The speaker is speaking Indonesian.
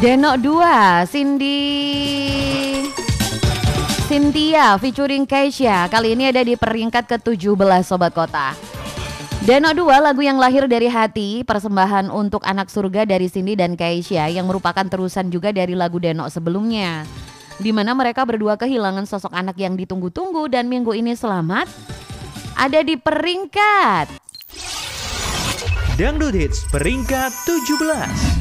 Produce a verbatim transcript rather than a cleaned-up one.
Denok dua, Cindy Cynthia featuring Keisha kali ini ada di peringkat ke tujuh belas Sobat Kota. Denok dua, lagu yang lahir dari hati, persembahan untuk anak surga dari Cindy dan Keisha yang merupakan terusan juga dari lagu Denok sebelumnya, di mana mereka berdua kehilangan sosok anak yang ditunggu-tunggu dan minggu ini selamat ada di peringkat Dangdut Hits peringkat tujuh belas.